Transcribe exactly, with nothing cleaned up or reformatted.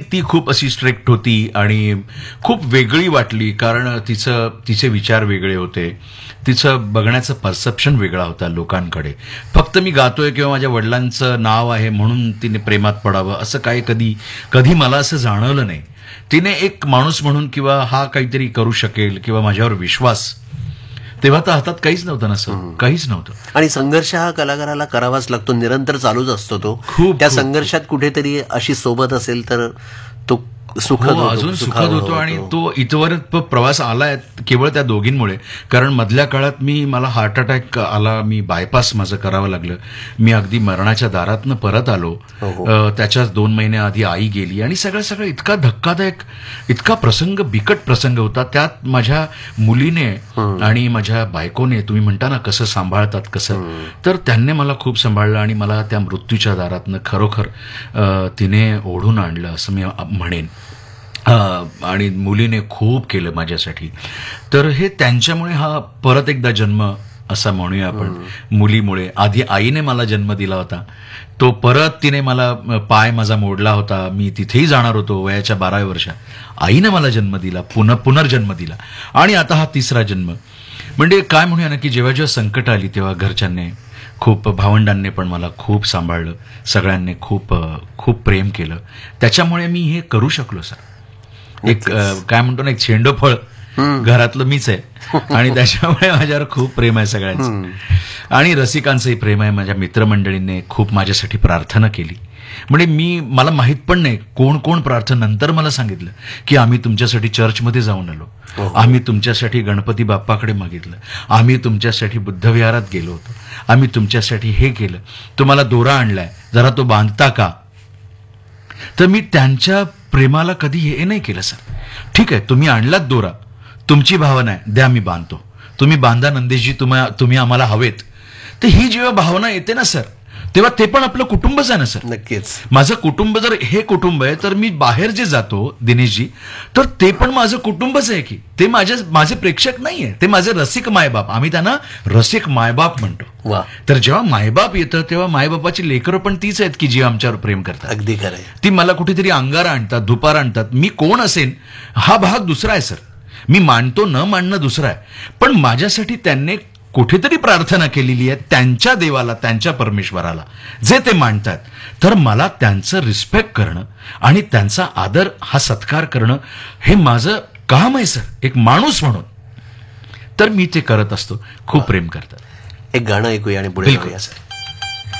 ती खूप अशी स्ट्रिक्ट होती आणि खूप वेगळी वाटली, कारण तिचं तिचे विचार वेगळे होते, तिचं बघण्याचं परसेप्शन वेगळा होता लोकांकडे. फक्त मी गातोय किंवा माझ्या वडिलांचं नाव आहे म्हणून तिने प्रेमात पडावं असं काही कधी कधी मला असं जाणवलं नाही. तिने एक माणूस म्हणून किंवा हा काहीतरी करू शकेल किंवा माझ्यावर विश्वास, तेव्हा तर हातात काहीच नव्हतं ना सर, काहीच नव्हतं. आणि संघर्ष हा कलाकाराला करावाच लागतो, निरंतर चालूच असतो तो. खूप त्या संघर्षात कुठेतरी अशी सोबत असेल तर तो सुखद होतो, अजून सुखद होतो. आणि होतो. तो इथवरच प्रवास आलाय केवळ त्या दोघींमुळे. कारण मधल्या काळात मी मला हार्ट अटॅक आला, मी बायपास माझं करावं लागलं, मी अगदी मरणाच्या दारातनं परत आलो. हो, हो. अ, त्याच्याच दोन महिने आधी आई गेली आणि सगळं सगळं इतका धक्कादायक, इतका प्रसंग, बिकट प्रसंग होता. त्यात माझ्या मुलीने आणि माझ्या बायकोने, तुम्ही म्हणता ना कसं सांभाळतात कसं, तर त्यांनी मला खूप सांभाळलं आणि मला त्या मृत्यूच्या दारातनं खरोखर अ, तिने ओढून आणलं असं मी म्हणेन. आणि मुलीने खूप केलं माझ्यासाठी. तर हे त्यांच्यामुळे हा परत एकदा जन्म असा म्हणूया आपण, मुलीमुळे. आधी आईने मला जन्म दिला होता, तो परत तिने मला पाय माझा मोडला होता, मी तिथेही जाणार होतो वयाच्या बाराव्या वर्षात. आईने मला जन्म दिला, पुन्हा पुनर्जन्म दिला आणि आता हा तिसरा जन्म. म्हणजे काय म्हणूया ना की जेव्हा जेव्हा संकट आली तेव्हा घरच्यांनी खूप, भावंडांनी पण मला खूप सांभाळलं, सगळ्यांनी खूप खूप प्रेम केलं. त्याच्यामुळे मी हे करू शकलो सर. एक काय म्हणतो ना, एक शेंडोफळ घरातलं मीच आहे आणि त्याच्यामुळे माझ्यावर खूप प्रेम आहे सगळ्यांचं. आणि रसिकांचंही प्रेम आहे. माझ्या मित्रमंडळींनी खूप माझ्यासाठी प्रार्थना केली. म्हणजे मी, मला माहित पण नाही कोण कोण प्रार्थना, नंतर मला सांगितलं की आम्ही तुमच्यासाठी चर्चमध्ये जाऊन आलो, आम्ही तुमच्यासाठी गणपती बाप्पाकडे मागितलं, आम्ही तुमच्यासाठी बुद्धविहारात गेलो होतो, आम्ही तुमच्यासाठी हे केलं, तुम्हाला दोरा आणलाय, जरा तो बांधता का. तर मी त्यांच्या प्रेमाला कधी हे नाही केलं सर. ठीक आहे, तुम्ही आणलात दोरा, तुमची भावना आहे, द्या मी बांधतो, तुम्ही बांधा नंदेशजी, तुम्हा तुम्ही आम्हाला हवेत. तर ही जेव्हा भावना येते ना सर, तेव्हा ते पण आपलं कुटुंबच आहे ना सर. नक्कीच. माझं कुटुंब जर हे कुटुंब आहे, तर मी बाहेर जे जातो दिनेशजी, तर ते पण माझं कुटुंबच आहे की. ते माझे माझे प्रेक्षक नाहीये, ते माझे रसिक मायबाप. आम्ही त्यांना रसिक मायबाप म्हणतो. वा. तर जेव्हा मायबाप येतं तेव्हा मायबापाची लेकरं पण तीच आहेत की जी आमच्यावर प्रेम करतात. अगदी खरंय. ती मला कुठेतरी अंगारा आणतात, दुपार आणतात. मी कोण असेन हा भाग दुसरा आहे सर, मी मानतो न मानणं दुसरं आहे, पण माझ्यासाठी त्यांनी कुठेतरी प्रार्थना केलेली आहे त्यांच्या देवाला, त्यांच्या परमेश्वराला, जे ते मानतात. तर मला त्यांचं रिस्पेक्ट करणं आणि त्यांचा आदर, हा सत्कार करणं हे माझं काम आहे सर, एक माणूस म्हणून. तर मी ते करत असतो. खूप प्रेम करतात. एक गाणं ऐकूया आणि पुढे बिलकुल जाऊया सर.